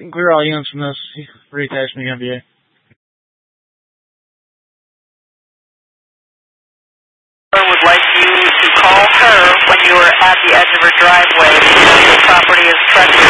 Clear all units from this. Reattachment MVA. I would like you to call her when you are at the edge of her driveway because the property is threatened.